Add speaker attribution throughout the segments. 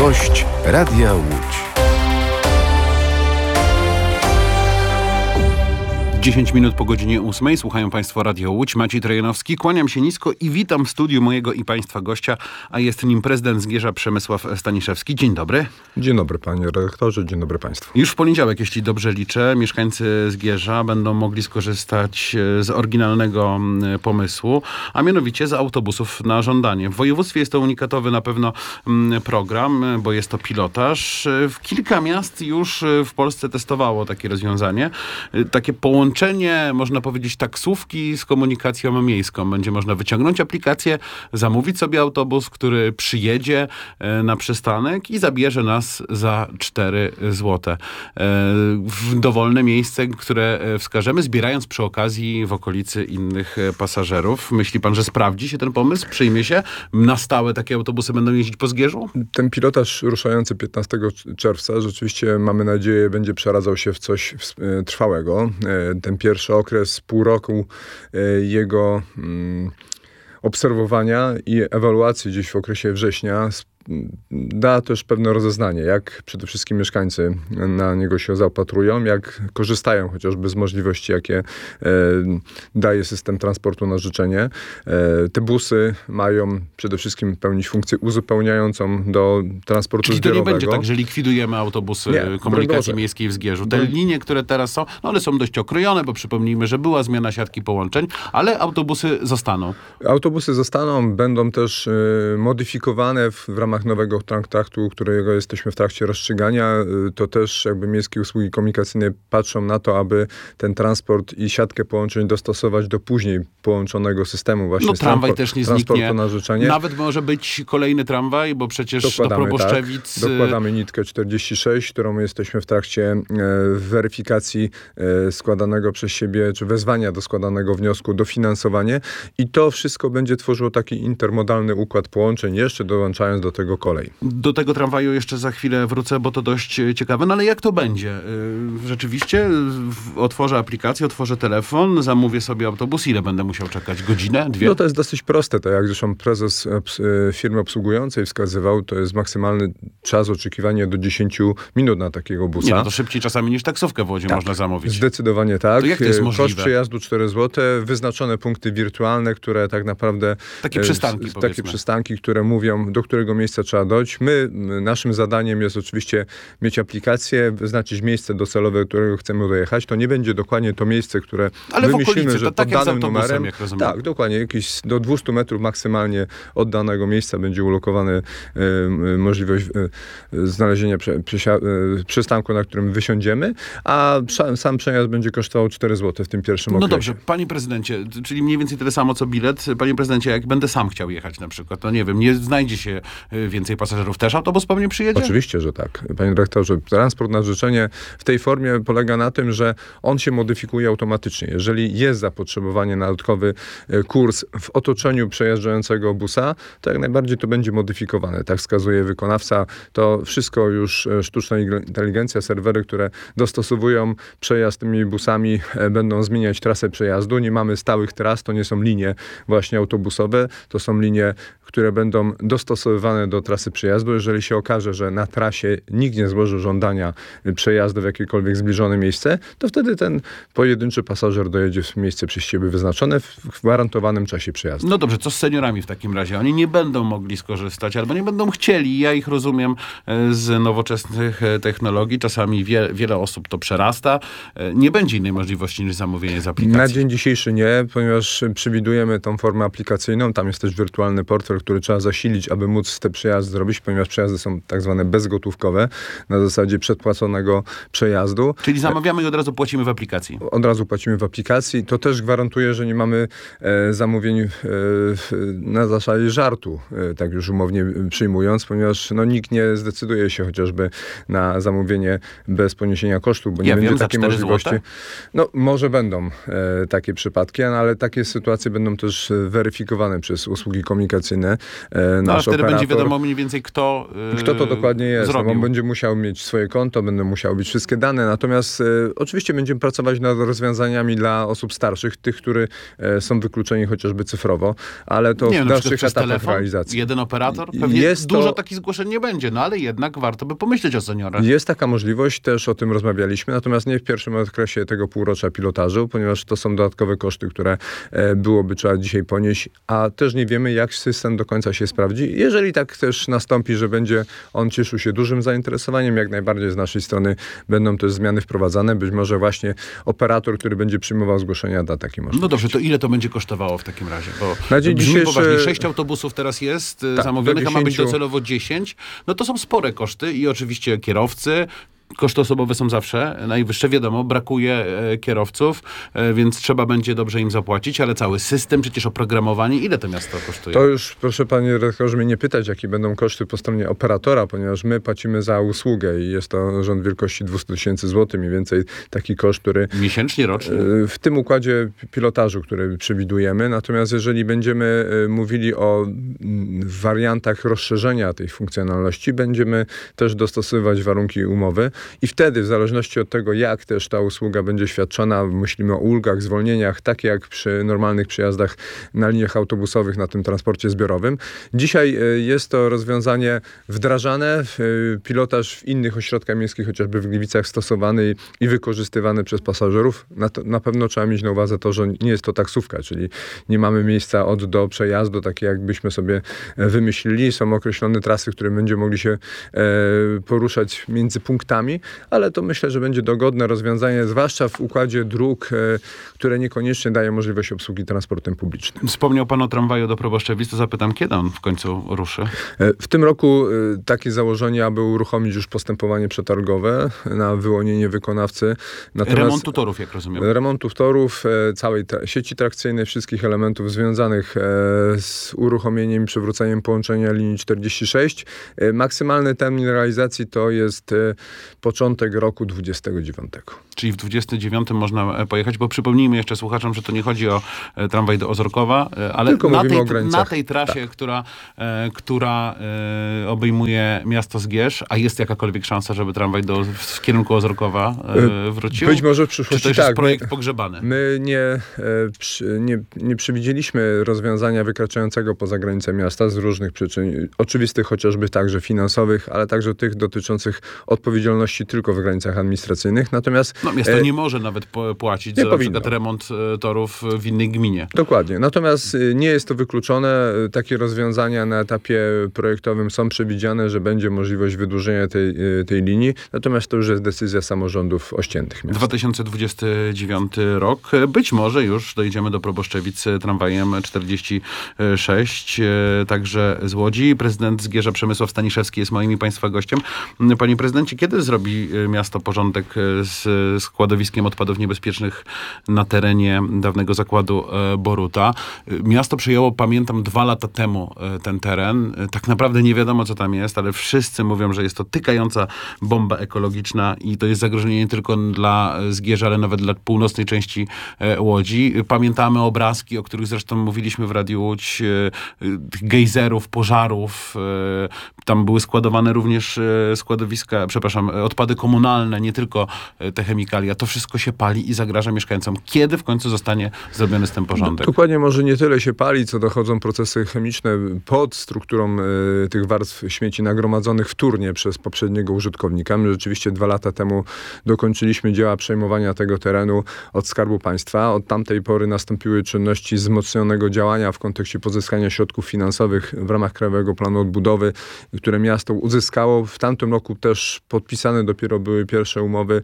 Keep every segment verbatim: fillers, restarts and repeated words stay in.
Speaker 1: Gość Radia Łódź.
Speaker 2: dziesięć minut po godzinie ósmej. Słuchają Państwo Radio Łódź. Maciej Trojanowski. Kłaniam się nisko i witam w studiu mojego i Państwa gościa, a jest nim prezydent Zgierza Przemysław Staniszewski. Dzień dobry.
Speaker 3: Dzień dobry panie redaktorze, dzień dobry Państwu.
Speaker 2: Już w poniedziałek, jeśli dobrze liczę, mieszkańcy Zgierza będą mogli skorzystać z oryginalnego pomysłu, a mianowicie z autobusów na żądanie. W województwie jest to unikatowy na pewno program, bo jest to pilotaż. W kilka miast już w Polsce testowało takie rozwiązanie. Takie połączenie Łączenie, można powiedzieć, taksówki z komunikacją miejską. Będzie można wyciągnąć aplikację, zamówić sobie autobus, który przyjedzie na przystanek i zabierze nas za cztery złote w dowolne miejsce, które wskażemy, zbierając przy okazji w okolicy innych pasażerów. Myśli pan, że sprawdzi się ten pomysł? Przyjmie się? Na stałe takie autobusy będą jeździć po Zgierzu?
Speaker 3: Ten pilotaż ruszający piętnastego czerwca rzeczywiście, mamy nadzieję, będzie przeradzał się w coś trwałego. Ten pierwszy okres, pół roku jego obserwowania i ewaluacji gdzieś w okresie września da też pewne rozeznanie, jak przede wszystkim mieszkańcy na niego się zaopatrują, jak korzystają chociażby z możliwości, jakie e, daje system transportu na życzenie. E, te busy mają przede wszystkim pełnić funkcję uzupełniającą do transportu
Speaker 2: Czyli
Speaker 3: zbiorowego.
Speaker 2: to nie będzie tak, że likwidujemy autobusy nie, komunikacji miejskiej w Zgierzu. Te
Speaker 3: Broń...
Speaker 2: linie, które teraz są, no one są dość okrojone, bo przypomnijmy, że była zmiana siatki połączeń, ale autobusy zostaną.
Speaker 3: Autobusy zostaną, będą też y, modyfikowane w, w ramach nowego traktatu, którego jesteśmy w trakcie rozstrzygania. To też jakby miejskie usługi komunikacyjne patrzą na to, aby ten transport i siatkę połączeń dostosować do później połączonego systemu właśnie
Speaker 2: no, tramwaj też nie zniknie.
Speaker 3: Na życzenie.
Speaker 2: Nawet może być kolejny tramwaj, bo przecież
Speaker 3: dokładamy,
Speaker 2: do Proboszczewic...
Speaker 3: Tak, dokładamy nitkę czterdzieści sześć, którą jesteśmy w trakcie e, weryfikacji e, składanego przez siebie, czy wezwania do składanego wniosku, dofinansowanie i to wszystko będzie tworzyło taki intermodalny układ połączeń, jeszcze dołączając do tego kolej.
Speaker 2: Do tego tramwaju jeszcze za chwilę wrócę, bo to dość ciekawe. No ale jak to będzie? Rzeczywiście otworzę aplikację, otworzę telefon, zamówię sobie autobus. Ile będę musiał czekać? Godzinę? Dwie?
Speaker 3: No to jest dosyć proste. To jak zresztą prezes firmy obsługującej wskazywał, to jest maksymalny czas oczekiwania do dziesięciu minut na takiego busa.
Speaker 2: Nie, no to szybciej czasami niż taksówkę w Łodzi tak, można zamówić.
Speaker 3: Zdecydowanie tak.
Speaker 2: To jak to jest możliwe?
Speaker 3: Koszt przejazdu cztery złote, wyznaczone punkty wirtualne, które tak naprawdę...
Speaker 2: Takie przystanki,
Speaker 3: Takie powiedzmy. przystanki, które mówią, do którego miejsca trzeba dojść. My, naszym zadaniem jest oczywiście mieć aplikację, wyznaczyć miejsce docelowe, do którego chcemy dojechać. To nie będzie dokładnie to miejsce, które
Speaker 2: ale
Speaker 3: wymyślimy,
Speaker 2: okolicy,
Speaker 3: że
Speaker 2: to
Speaker 3: pod
Speaker 2: tak
Speaker 3: danym
Speaker 2: jak z
Speaker 3: numerem.
Speaker 2: Jak rozumiem.
Speaker 3: Tak, dokładnie. Jakieś do dwieście metrów maksymalnie od danego miejsca będzie ulokowane e, możliwość e, znalezienia prze, przesia, e, przystanku, na którym wysiądziemy, a sam przejazd będzie kosztował cztery złote w tym pierwszym okresie.
Speaker 2: No dobrze, panie prezydencie, czyli mniej więcej tyle samo co bilet. Panie prezydencie, jak będę sam chciał jechać na przykład, no nie wiem, nie znajdzie się więcej pasażerów, też autobus po mnie przyjedzie?
Speaker 3: Oczywiście, że tak. Panie dyrektorze, transport na życzenie w tej formie polega na tym, że on się modyfikuje automatycznie. Jeżeli jest zapotrzebowanie na dodatkowy kurs w otoczeniu przejeżdżającego busa, to jak najbardziej to będzie modyfikowane. Tak wskazuje wykonawca. To wszystko już sztuczna inteligencja, serwery, które dostosowują przejazd tymi busami, będą zmieniać trasę przejazdu. Nie mamy stałych tras, to nie są linie właśnie autobusowe, to są linie, które będą dostosowywane do trasy przejazdu. Jeżeli się okaże, że na trasie nikt nie złoży żądania przejazdu w jakiekolwiek zbliżone miejsce, to wtedy ten pojedynczy pasażer dojedzie w miejsce przez siebie wyznaczone w gwarantowanym czasie przejazdu.
Speaker 2: No dobrze, co z seniorami w takim razie? Oni nie będą mogli skorzystać albo nie będą chcieli. Ja ich rozumiem z nowoczesnych technologii. Czasami wie, wiele osób to przerasta. Nie będzie innej możliwości niż zamówienie z aplikacji.
Speaker 3: Na dzień dzisiejszy nie, ponieważ przewidujemy tą formę aplikacyjną. Tam jest też wirtualny portfel, który trzeba zasilić, aby móc te przejazdy zrobić, ponieważ przejazdy są tak zwane bezgotówkowe, na zasadzie przedpłaconego przejazdu.
Speaker 2: Czyli zamawiamy i od razu płacimy w aplikacji.
Speaker 3: Od razu płacimy w aplikacji. To też gwarantuje, że nie mamy e, zamówień e, na zasadzie żartu, e, tak już umownie przyjmując, ponieważ no, nikt nie zdecyduje się chociażby na zamówienie bez poniesienia kosztów, bo nie
Speaker 2: ja
Speaker 3: będzie
Speaker 2: wiem,
Speaker 3: takiej możliwości.
Speaker 2: Złote?
Speaker 3: No może będą e, takie przypadki, no, ale takie sytuacje będą też weryfikowane przez usługi komunikacyjne e,
Speaker 2: No,
Speaker 3: nasz
Speaker 2: ale wtedy
Speaker 3: operator.
Speaker 2: będzie wiadomo mniej więcej, kto yy,
Speaker 3: Kto to dokładnie jest? No,
Speaker 2: zrobił.
Speaker 3: on będzie musiał mieć swoje konto, będą musiały być wszystkie dane. Natomiast e, oczywiście będziemy pracować nad rozwiązaniami dla osób starszych, tych, którzy e, są wykluczeni chociażby cyfrowo, ale to
Speaker 2: Nie
Speaker 3: w
Speaker 2: wiem, na przykład
Speaker 3: dalszych
Speaker 2: przez
Speaker 3: etapach
Speaker 2: telefon,
Speaker 3: realizacji.
Speaker 2: jeden operator? Pewnie
Speaker 3: Jest
Speaker 2: dużo
Speaker 3: to-
Speaker 2: takich zgłoszeń nie będzie, no ale jednak warto by pomyśleć o seniorach.
Speaker 3: Jest taka możliwość, też o tym rozmawialiśmy, natomiast nie w pierwszym okresie tego półrocza pilotażu, ponieważ to są dodatkowe koszty, które e, byłoby trzeba dzisiaj ponieść, a też nie wiemy, jak system do końca się sprawdzi. Jeżeli tak też nastąpi, że będzie on cieszył się dużym zainteresowaniem, jak najbardziej z naszej strony będą też zmiany wprowadzane. Być może właśnie operator, który będzie przyjmował zgłoszenia, da taki możliwość.
Speaker 2: No dobrze, to ile to będzie kosztowało w takim razie? Bo
Speaker 3: Na dzień
Speaker 2: brzmi
Speaker 3: dzisiejszy-
Speaker 2: poważnie. Sześć autobusów teraz jest
Speaker 3: Tak,
Speaker 2: zamówionych,
Speaker 3: do
Speaker 2: a ma być
Speaker 3: dziesięciu.
Speaker 2: docelowo dziesięć. No to są spore koszty i oczywiście kierowcy. Koszty osobowe są zawsze najwyższe, wiadomo, brakuje e, kierowców, e, więc trzeba będzie dobrze im zapłacić, ale cały system, przecież oprogramowanie, ile to miasto kosztuje?
Speaker 3: To już, proszę panie redaktorze, mnie nie pytać, jakie będą koszty po stronie operatora, ponieważ my płacimy za usługę i jest to rząd wielkości dwieście tysięcy złotych, mniej więcej taki koszt, który
Speaker 2: Miesięcznie, rocznie?
Speaker 3: e, w tym układzie pilotażu, który przewidujemy. Natomiast jeżeli będziemy e, mówili o mm, wariantach rozszerzenia tej funkcjonalności, będziemy też dostosowywać warunki umowy i wtedy, w zależności od tego, jak też ta usługa będzie świadczona, myślimy o ulgach, zwolnieniach, takie jak przy normalnych przejazdach na liniach autobusowych, na tym transporcie zbiorowym. Dzisiaj e, jest to rozwiązanie wdrażane, e, pilotaż w innych ośrodkach miejskich, chociażby w Gliwicach stosowany i, i wykorzystywany przez pasażerów. Na, to, na pewno trzeba mieć na uwadze to, że nie jest to taksówka, czyli nie mamy miejsca od do przejazdu, takie jakbyśmy sobie e, wymyślili. Są określone trasy, które będziemy mogli się e, poruszać między punktami, ale to myślę, że będzie dogodne rozwiązanie, zwłaszcza w układzie dróg, e, które niekoniecznie dają możliwość obsługi transportem publicznym.
Speaker 2: Wspomniał pan o tramwaju do Proboszewic, to zapytam, kiedy on w końcu ruszy?
Speaker 3: E, W tym roku e, takie założenie, aby uruchomić już postępowanie przetargowe na wyłonienie wykonawcy. Natomiast
Speaker 2: Remontu torów, jak rozumiem.
Speaker 3: remontów torów, e, całej tra- sieci trakcyjnej, wszystkich elementów związanych e, z uruchomieniem i przywróceniem połączenia linii czterdzieści sześć. E, maksymalny termin realizacji to jest e, początek roku dwudziestego dziewiątego.
Speaker 2: Czyli w dwudziestym dziewiątym można e, pojechać, bo przypomnijmy jeszcze słuchaczom, że to nie chodzi o e, tramwaj do Ozorkowa, e, ale
Speaker 3: Tylko
Speaker 2: na
Speaker 3: mówimy
Speaker 2: tej,
Speaker 3: o granicach.
Speaker 2: na tej trasie, która, e, która e, obejmuje miasto Zgierz, a jest jakakolwiek szansa, żeby tramwaj do, w kierunku Ozorkowa e, wrócił?
Speaker 3: Być może w
Speaker 2: Czy
Speaker 3: przyszłości
Speaker 2: to już
Speaker 3: tak.
Speaker 2: jest projekt
Speaker 3: My-
Speaker 2: pogrzebany?
Speaker 3: My nie, e, przy, nie, nie przewidzieliśmy rozwiązania wykraczającego poza granice miasta z różnych przyczyn. Oczywistych, chociażby także finansowych, ale także tych dotyczących odpowiedzialności tylko w granicach administracyjnych. Natomiast
Speaker 2: No miasto
Speaker 3: e,
Speaker 2: nie może nawet po, płacić
Speaker 3: nie
Speaker 2: za na
Speaker 3: powinno.
Speaker 2: przykład remont e, torów w innej gminie.
Speaker 3: Dokładnie. Natomiast y, nie jest to wykluczone. Y, Takie rozwiązania na etapie projektowym są przewidziane, że będzie możliwość wydłużenia tej, y, tej linii. Natomiast to już jest decyzja samorządów ościętych miast.
Speaker 2: dwa tysiące dwudziesty dziewiąty rok. Być może już dojdziemy do Proboszewic tramwajem czterdzieści sześć, e, także z Łodzi. Prezydent Zgierza Przemysław Staniszewski jest moim i państwa gościem. Panie prezydencie, kiedy zrobi e, miasto porządek e, z składowiskiem odpadów niebezpiecznych na terenie dawnego zakładu e, Boruta? E, Miasto przejęło, pamiętam, dwa lata temu e, ten teren. E, Tak naprawdę nie wiadomo, co tam jest, ale wszyscy mówią, że jest to tykająca bomba ekologiczna i to jest zagrożenie nie tylko dla Zgierza, ale nawet dla północnej części e, Łodzi. Pamiętamy obrazki, o których zresztą mówiliśmy w Radiu Łódź, e, e, tych gejzerów, pożarów. E, Tam były składowane również e, składowiska, przepraszam, e, odpady komunalne, nie tylko e, te chemikalia. To wszystko się pali i zagraża mieszkańcom. Kiedy w końcu zostanie zrobiony z tym porządek?
Speaker 3: Dokładnie, może nie tyle się pali, co dochodzą procesy chemiczne pod strukturą y, tych warstw śmieci nagromadzonych wtórnie przez poprzedniego użytkownika. My rzeczywiście dwa lata temu dokończyliśmy dzieła przejmowania tego terenu od Skarbu Państwa. Od tamtej pory nastąpiły czynności wzmocnionego działania w kontekście pozyskania środków finansowych w ramach Krajowego Planu Odbudowy, które miasto uzyskało. W tamtym roku też podpisane dopiero były pierwsze umowy,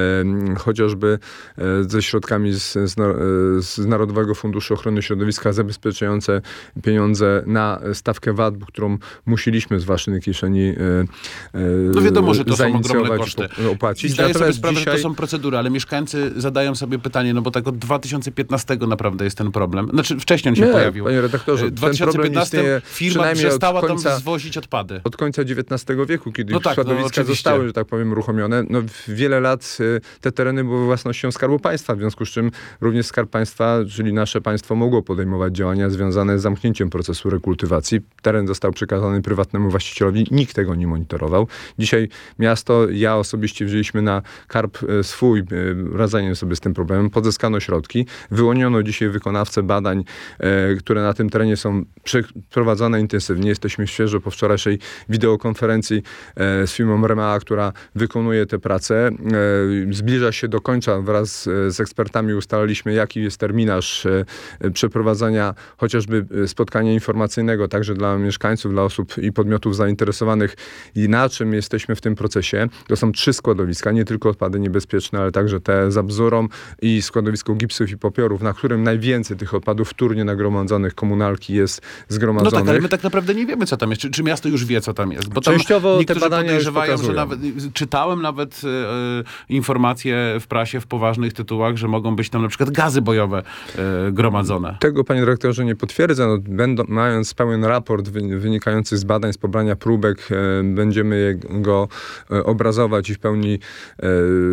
Speaker 3: e, chociażby e, ze środkami z, z, na- e, z Narodowego Funduszu Ochrony Środowiska zabezpieczające pieniądze na stawkę V A T, którą musieliśmy z własnej kieszeni e, e,
Speaker 2: No wiadomo, że to są
Speaker 3: zainicjować
Speaker 2: ogromne
Speaker 3: i
Speaker 2: koszty.
Speaker 3: po- opłacić.
Speaker 2: Zdaję sobie
Speaker 3: Natomiast
Speaker 2: sprawę, że
Speaker 3: dzisiaj-
Speaker 2: to są procedury, ale mieszkańcy zadają sobie pytanie, no bo tak od dwa tysiące piętnastego naprawdę jest ten problem. Znaczy wcześniej on się
Speaker 3: Nie,
Speaker 2: pojawił.
Speaker 3: panie redaktorze,
Speaker 2: W
Speaker 3: ten
Speaker 2: dwa tysiące
Speaker 3: problem
Speaker 2: piętnastym
Speaker 3: istnieje
Speaker 2: firma
Speaker 3: przynajmniej od
Speaker 2: przestała
Speaker 3: końca-
Speaker 2: tam zwozić odpady.
Speaker 3: Od końca dziewiętnastego wieku, kiedy
Speaker 2: No tak, no
Speaker 3: składowiska
Speaker 2: oczywiście.
Speaker 3: zostały, że tak powiem, powiem, uruchomione. No, wiele lat te tereny były własnością Skarbu Państwa, w związku z czym również Skarb Państwa, czyli nasze państwo, mogło podejmować działania związane z zamknięciem procesu rekultywacji. Teren został przekazany prywatnemu właścicielowi, nikt tego nie monitorował. Dzisiaj miasto, ja osobiście wzięliśmy na karb swój, radzeniem sobie z tym problemem, pozyskano środki, wyłoniono dzisiaj wykonawcę badań, e, które na tym terenie są przeprowadzane intensywnie. Jesteśmy świeżo po wczorajszej wideokonferencji e, z firmą Remea, która wykonuje te prace. E, zbliża się do końca. Wraz z ekspertami ustaliliśmy, jaki jest terminarz e, przeprowadzania chociażby spotkania informacyjnego, także dla mieszkańców, dla osób i podmiotów zainteresowanych, i na czym jesteśmy w tym procesie. To są trzy składowiska, nie tylko odpady niebezpieczne, ale także te za Bzurą i składowisko gipsów i popiorów, na którym najwięcej tych odpadów wtórnie nagromadzonych, komunalki jest zgromadzonych.
Speaker 2: No tak, ale my tak naprawdę nie wiemy, co tam jest. Czy, czy miasto już wie, co tam jest? Bo tam
Speaker 3: częściowo te badania
Speaker 2: podejrzewają,
Speaker 3: już
Speaker 2: że nawet, czytałem nawet e, informacje w prasie, w poważnych tytułach, że mogą być tam na przykład gazy bojowe e, gromadzone.
Speaker 3: Tego, panie dyrektorze, nie potwierdza. No, będą, mając pełen raport wynikający z badań, z pobrania próbek, e, będziemy go e, obrazować i w pełni e,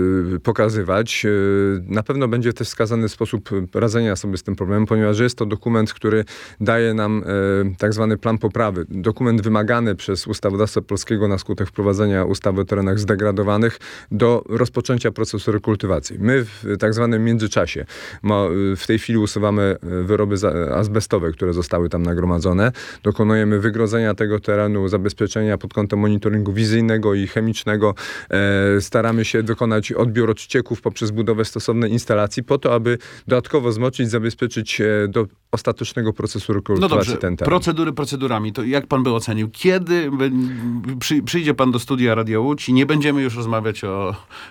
Speaker 3: pokazywać. E, na pewno będzie też wskazany sposób radzenia sobie z tym problemem, ponieważ jest to dokument, który daje nam e, tak zwany plan poprawy. Dokument wymagany przez ustawodawcę polskiego na skutek wprowadzenia ustawy o terenach zdegradowanych do rozpoczęcia procesu rekultywacji. My w tak zwanym międzyczasie ma, w tej chwili usuwamy wyroby azbestowe, które zostały tam nagromadzone. Dokonujemy wygrodzenia tego terenu, zabezpieczenia pod kątem monitoringu wizyjnego i chemicznego. E, staramy się dokonać odbiór odcieków poprzez budowę stosownej instalacji po to, aby dodatkowo wzmocnić, zabezpieczyć e, do ostatecznego procesu rekultywacji
Speaker 2: no dobrze,
Speaker 3: ten teren.
Speaker 2: Procedury procedurami. To jak pan by ocenił? Kiedy przy, przyjdzie pan do studia Radio Łódź i nie będziemy już rozmawiać o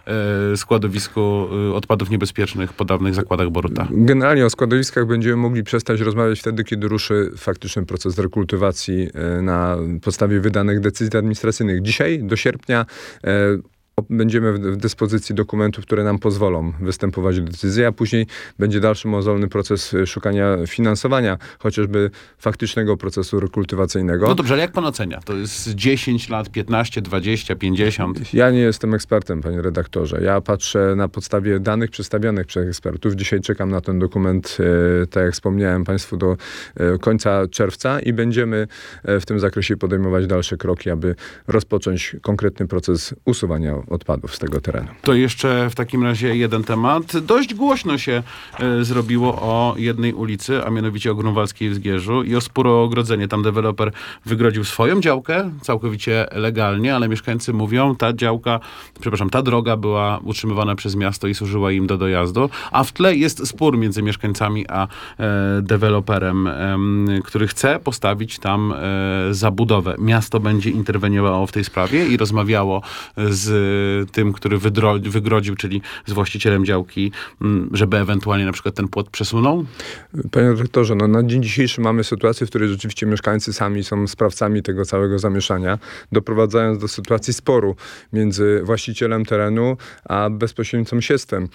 Speaker 2: e, składowisku odpadów niebezpiecznych po dawnych zakładach Boruta?
Speaker 3: Generalnie o składowiskach będziemy mogli przestać rozmawiać wtedy, kiedy ruszy faktyczny proces rekultywacji e, na podstawie wydanych decyzji administracyjnych. Dzisiaj do sierpnia e, będziemy w dyspozycji dokumentów, które nam pozwolą występować do decyzji, a później będzie dalszy mozolny proces szukania finansowania, chociażby faktycznego procesu rekultywacyjnego.
Speaker 2: No dobrze, ale jak pan ocenia? To jest dziesięć lat, piętnaście, dwadzieścia, pięćdziesiąt?
Speaker 3: Ja nie jestem ekspertem, panie redaktorze. Ja patrzę na podstawie danych przedstawionych przez ekspertów. Dzisiaj czekam na ten dokument, e, tak jak wspomniałem państwu, do e, końca czerwca i będziemy e, w tym zakresie podejmować dalsze kroki, aby rozpocząć konkretny proces usuwania odpadów z tego terenu.
Speaker 2: To jeszcze w takim razie jeden temat. Dość głośno się e, zrobiło o jednej ulicy, a mianowicie o Grunwaldzkiej w Zgierzu i o spór o ogrodzenie. Tam deweloper wygrodził swoją działkę, całkowicie legalnie, ale mieszkańcy mówią, ta działka, przepraszam, ta droga była utrzymywana przez miasto i służyła im do dojazdu, a w tle jest spór między mieszkańcami a e, deweloperem, e, który chce postawić tam e, zabudowę. Miasto będzie interweniowało w tej sprawie i rozmawiało z tym, który wydro- wygrodził, czyli z właścicielem działki, żeby ewentualnie na przykład ten płot przesunął?
Speaker 3: Panie dyrektorze, no na dzień dzisiejszy mamy sytuację, w której rzeczywiście mieszkańcy sami są sprawcami tego całego zamieszania, doprowadzając do sytuacji sporu między właścicielem terenu a bezpośrednim sąsiedztwem.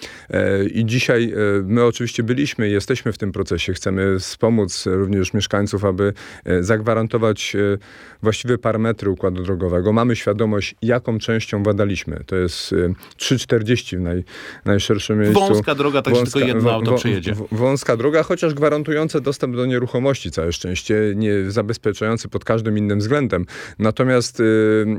Speaker 3: I dzisiaj my oczywiście byliśmy i jesteśmy w tym procesie. Chcemy wspomóc również mieszkańców, aby zagwarantować właściwe parametry układu drogowego. Mamy świadomość, jaką częścią badaliśmy. To jest trzy czterdzieści w naj, najszerszym miejscu.
Speaker 2: Wąska droga, tak
Speaker 3: wąska,
Speaker 2: że tylko jedno auto przejedzie.
Speaker 3: Wąska droga, chociaż gwarantujące dostęp do nieruchomości, całe szczęście, nie zabezpieczający pod każdym innym względem. Natomiast y,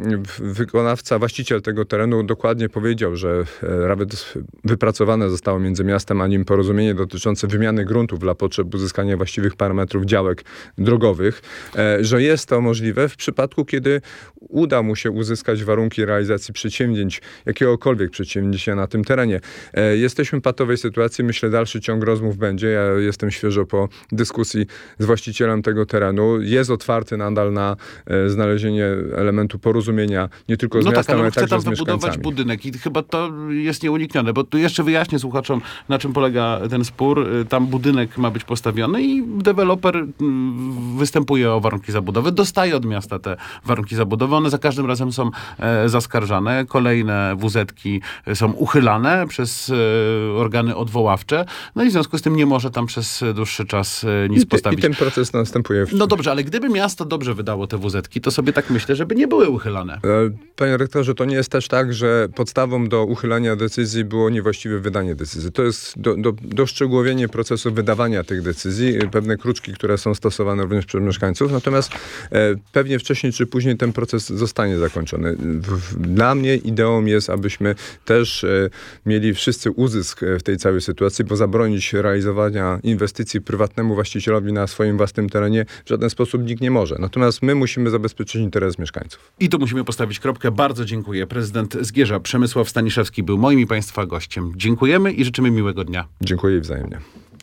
Speaker 3: wykonawca, właściciel tego terenu dokładnie powiedział, że nawet wypracowane zostało między miastem a nim porozumienie dotyczące wymiany gruntów dla potrzeb uzyskania właściwych parametrów działek drogowych, e, że jest to możliwe w przypadku, kiedy uda mu się uzyskać warunki realizacji przedsięwzięć, jakiegokolwiek przedsięwzięcia na tym terenie. E, jesteśmy w patowej sytuacji, myślę, dalszy ciąg rozmów będzie. Ja jestem świeżo po dyskusji z właścicielem tego terenu. Jest otwarty nadal na e, znalezienie elementu porozumienia, nie tylko z
Speaker 2: no
Speaker 3: miastem,
Speaker 2: tak, ale,
Speaker 3: ale
Speaker 2: chce
Speaker 3: także
Speaker 2: tam
Speaker 3: z
Speaker 2: wybudować
Speaker 3: mieszkańcami.
Speaker 2: budynek i chyba to jest nieuniknione, bo tu jeszcze wyjaśnię słuchaczom, na czym polega ten spór. Tam budynek ma być postawiony i deweloper występuje o warunki zabudowy, dostaje od miasta te warunki zabudowy, one za każdym razem są e, zaskarżane. kolejne W Z-ki są uchylane przez organy odwoławcze, no i w związku z tym nie może tam przez dłuższy czas nic
Speaker 3: I,
Speaker 2: postawić.
Speaker 3: I ten proces następuje. W...
Speaker 2: No dobrze, ale gdyby miasto dobrze wydało te W Z-ki, to sobie tak myślę, żeby nie były uchylane.
Speaker 3: Panie rektorze, to nie jest też tak, że podstawą do uchylania decyzji było niewłaściwe wydanie decyzji. To jest do, do, doszczegółowienie procesu wydawania tych decyzji, pewne kruczki, które są stosowane również przez mieszkańców, natomiast e, pewnie wcześniej czy później ten proces zostanie zakończony. W, dla mnie ideą jest, abyśmy też e, mieli wszyscy uzysk w tej całej sytuacji, bo zabronić realizowania inwestycji prywatnemu właścicielowi na swoim własnym terenie w żaden sposób nikt nie może. Natomiast my musimy zabezpieczyć interes mieszkańców.
Speaker 2: I tu musimy postawić kropkę. Bardzo dziękuję. Prezydent Zgierza Przemysław Staniszewski był moim i Państwa gościem. Dziękujemy i życzymy miłego dnia.
Speaker 3: Dziękuję i wzajemnie.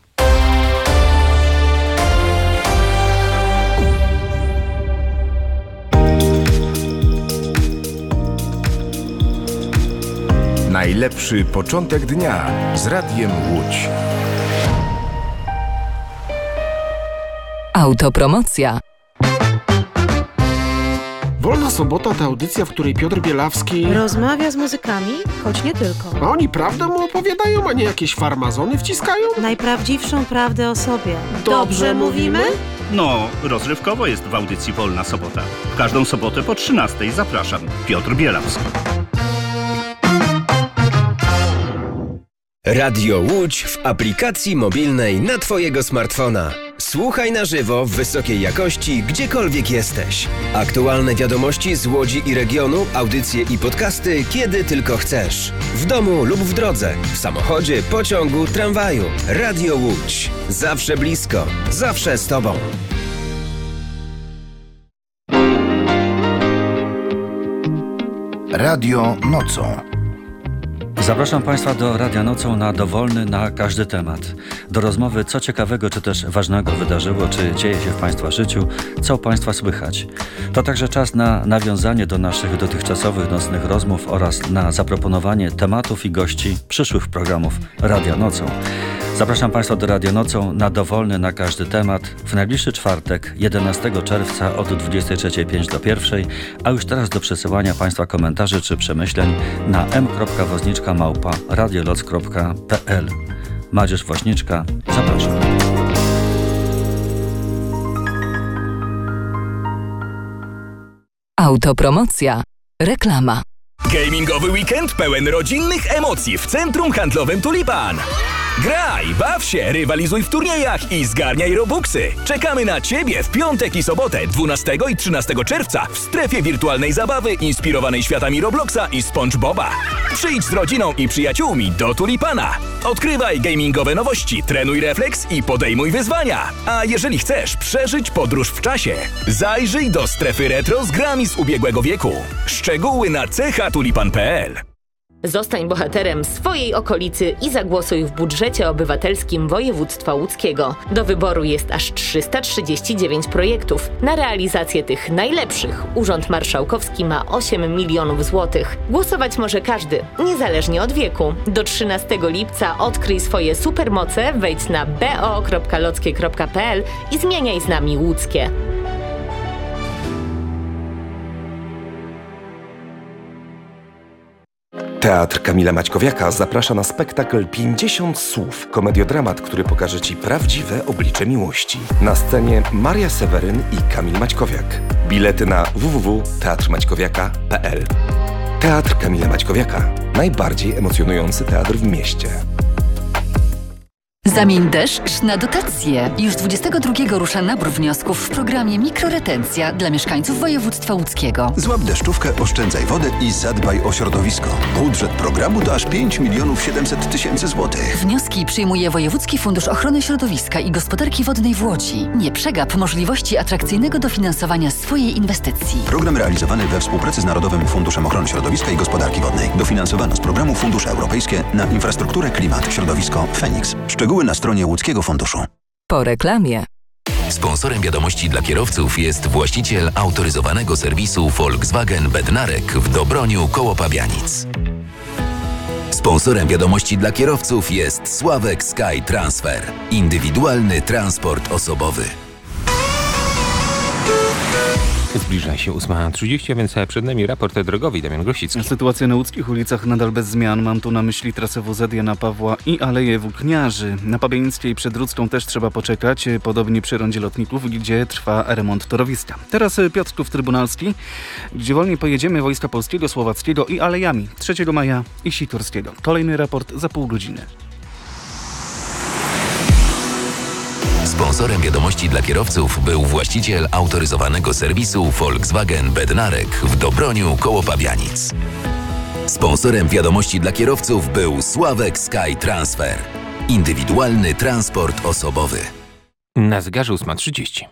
Speaker 1: Najlepszy początek dnia z Radiem Łódź.
Speaker 4: Autopromocja.
Speaker 5: Wolna Sobota to audycja, w której Piotr Bielawski
Speaker 6: rozmawia z muzykami, choć nie tylko.
Speaker 5: A oni prawdę mu opowiadają, a nie jakieś farmazony wciskają?
Speaker 6: Najprawdziwszą prawdę o sobie. Dobrze mówimy?
Speaker 7: No, rozrywkowo jest w audycji Wolna Sobota. W każdą sobotę po trzynastej zapraszam. Piotr Bielawski.
Speaker 8: Radio Łódź w aplikacji mobilnej na Twojego smartfona. Słuchaj na żywo w wysokiej jakości, gdziekolwiek jesteś. Aktualne wiadomości z Łodzi i regionu, audycje i podcasty, kiedy tylko chcesz. W domu lub w drodze, w samochodzie, pociągu, tramwaju. Radio Łódź. Zawsze blisko, zawsze z Tobą.
Speaker 1: Radio nocą.
Speaker 9: Zapraszam Państwa do Radia Nocą na dowolny na każdy temat. Do rozmowy, co ciekawego czy też ważnego wydarzyło, czy dzieje się w Państwa życiu, co u Państwa słychać. To także czas na nawiązanie do naszych dotychczasowych nocnych rozmów oraz na zaproponowanie tematów i gości przyszłych programów Radia Nocą. Zapraszam Państwa do Radia Nocą na dowolny na każdy temat w najbliższy czwartek, jedenastego czerwca od dwudziestej trzeciej pięć do pierwszej, a już teraz do przesyłania Państwa komentarzy czy przemyśleń na m kropka woźniczka małpa radioloc kropka p l. Madzierz Woźniczka, zapraszam.
Speaker 4: Autopromocja. Reklama.
Speaker 10: Gamingowy weekend pełen rodzinnych emocji w centrum handlowym Tulipan. Graj, baw się, rywalizuj w turniejach i zgarniaj robuxy. Czekamy na Ciebie w piątek i sobotę, dwunastego i trzynastego czerwca w strefie wirtualnej zabawy inspirowanej światami Robloxa i SpongeBoba. Przyjdź z rodziną i przyjaciółmi do Tulipana. Odkrywaj gamingowe nowości, trenuj refleks i podejmuj wyzwania. A jeżeli chcesz przeżyć podróż w czasie, zajrzyj do strefy retro z grami z ubiegłego wieku. Szczegóły na c h tulipan kropka p l.
Speaker 11: Zostań bohaterem swojej okolicy i zagłosuj w budżecie obywatelskim województwa łódzkiego. Do wyboru jest aż trzysta trzydzieści dziewięć projektów. Na realizację tych najlepszych Urząd Marszałkowski ma osiem milionów złotych. Głosować może każdy, niezależnie od wieku. Do trzynastego lipca odkryj swoje supermoce, wejdź na b o kropka lockie kropka p l i zmieniaj z nami łódzkie.
Speaker 12: Teatr Kamila Maćkowiaka zaprasza na spektakl pięćdziesiąt słów. Komediodramat, który pokaże Ci prawdziwe oblicze miłości. Na scenie Maria Seweryn i Kamil Maćkowiak. Bilety na w w w kropka teatr maćkowiaka kropka p l. Teatr Kamila Maćkowiaka. Najbardziej emocjonujący teatr w mieście.
Speaker 13: Zamień deszcz na dotacje. Już dwudziestego drugiego rusza nabór wniosków w programie Mikroretencja dla mieszkańców województwa łódzkiego.
Speaker 14: Złap deszczówkę, oszczędzaj wodę i zadbaj o środowisko. Budżet programu to aż pięć milionów siedemset tysięcy złotych.
Speaker 13: Wnioski przyjmuje Wojewódzki Fundusz Ochrony Środowiska i Gospodarki Wodnej w Łodzi. Nie przegap możliwości atrakcyjnego dofinansowania swojej inwestycji.
Speaker 14: Program realizowany we współpracy z Narodowym Funduszem Ochrony Środowiska i Gospodarki Wodnej. Dofinansowano z programu Fundusze Europejskie na infrastrukturę, klimat, środowisko, Feniks. Szczegóły na stronie Łódzkiego Funduszu.
Speaker 4: Po reklamie.
Speaker 15: Sponsorem wiadomości dla kierowców jest właściciel autoryzowanego serwisu Volkswagen Bednarek w Dobroniu koło Pabianic. Sponsorem wiadomości dla kierowców jest Sławek Sky Transfer. Indywidualny transport osobowy.
Speaker 16: W Zbliża się ósma trzydzieści, a więc przed nami raport drogowy. Damian Grosicki.
Speaker 17: Sytuacja na łódzkich ulicach nadal bez zmian. Mam tu na myśli trasę W Z Jana Pawła i Aleję Włókniarzy. Na Pabianickiej przed Rudzką też trzeba poczekać, podobnie przy rondzie Lotników, gdzie trwa remont torowiska. Teraz Piotrków Trybunalski, gdzie wolniej pojedziemy Wojska Polskiego, Słowackiego i alejami trzeciego maja i Sikorskiego. Kolejny raport za pół godziny.
Speaker 15: Sponsorem wiadomości dla kierowców był właściciel autoryzowanego serwisu Volkswagen Bednarek w Dobroniu koło Pabianic. Sponsorem wiadomości dla kierowców był Sławek Sky Transfer. Indywidualny transport osobowy.
Speaker 16: Na zegarze ósma trzydzieści.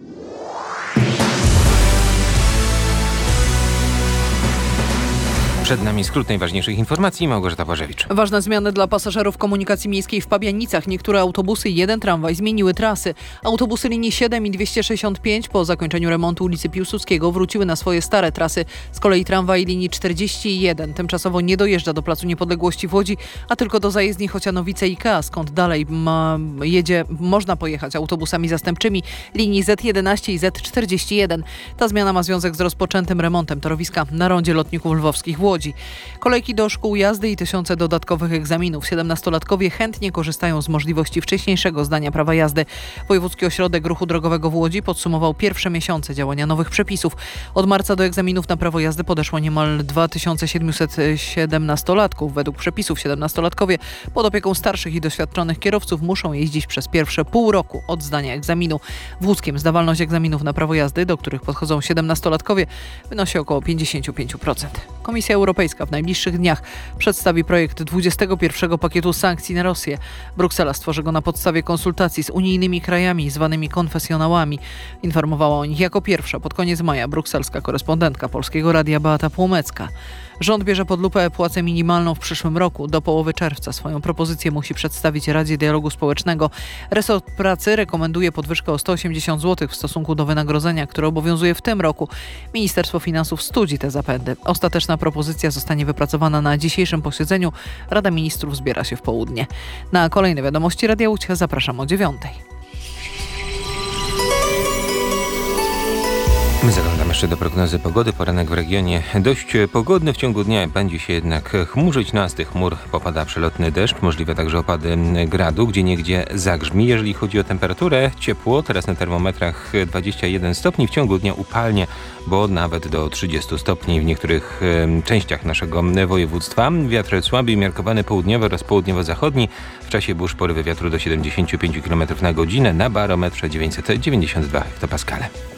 Speaker 16: Przed nami skrót najważniejszych informacji. Małgorzata Błażewicz.
Speaker 18: Ważne zmiany dla pasażerów komunikacji miejskiej w Pabianicach. Niektóre autobusy i jeden tramwaj zmieniły trasy. Autobusy linii siedem i dwieście sześćdziesiąt pięć po zakończeniu remontu ulicy Piłsudskiego wróciły na swoje stare trasy. Z kolei tramwaj linii czterdzieści jeden tymczasowo nie dojeżdża do Placu Niepodległości w Łodzi, a tylko do zajezdni Chocianowice i K, skąd dalej ma, jedzie, można pojechać autobusami zastępczymi linii Z jedenaście i Z czterdzieści jeden. Ta zmiana ma związek z rozpoczętym remontem torowiska na rondzie Lotników Lwowskich w Łodzi. Kolejki do szkół jazdy i tysiące dodatkowych egzaminów. siedemnastolatkowie chętnie korzystają z możliwości wcześniejszego zdania prawa jazdy. Wojewódzki Ośrodek Ruchu Drogowego w Łodzi podsumował pierwsze miesiące działania nowych przepisów. Od marca do egzaminów na prawo jazdy podeszło niemal dwa tysiące siedemset siedemnastolatków. Według przepisów siedemnastolatkowie pod opieką starszych i doświadczonych kierowców muszą jeździć przez pierwsze pół roku od zdania egzaminu. W Łódzkiem zdawalność egzaminów na prawo jazdy, do których podchodzą siedemnastolatkowie, wynosi około pięćdziesiąt pięć procent. Komisja Europejska w najbliższych dniach przedstawi projekt dwudziestego pierwszego pakietu sankcji na Rosję. Bruksela stworzy go na podstawie konsultacji z unijnymi krajami zwanymi konfesjonałami. Informowała o nich jako pierwsza pod koniec maja brukselska korespondentka Polskiego Radia Beata Płomecka. Rząd bierze pod lupę płacę minimalną w przyszłym roku. Do połowy czerwca swoją propozycję musi przedstawić Radzie Dialogu Społecznego. Resort Pracy rekomenduje podwyżkę o sto osiemdziesiąt złotych w stosunku do wynagrodzenia, które obowiązuje w tym roku. Ministerstwo Finansów studzi te zapędy. Ostateczna propozycja zostanie wypracowana na dzisiejszym posiedzeniu. Rada Ministrów zbiera się w południe. Na kolejne wiadomości Radia Łódź zapraszam o dziewiątej.
Speaker 16: My zaglądamy jeszcze do prognozy pogody. Poranek w regionie dość pogodny. W ciągu dnia będzie się jednak chmurzyć. Na z tych chmur popada przelotny deszcz. Możliwe także opady gradu, gdzie niegdzie zagrzmi. Jeżeli chodzi o temperaturę, ciepło. Teraz na termometrach dwadzieścia jeden stopni. W ciągu dnia upalnie, bo nawet do trzydziestu stopni w niektórych częściach naszego województwa. Wiatr słaby i miarkowany południowy oraz południowo-zachodni. W czasie burz porywy wiatru do siedemdziesięciu pięciu kilometrów na godzinę. Na barometrze dziewięćset dziewięćdziesiąt dwa hektopaskale.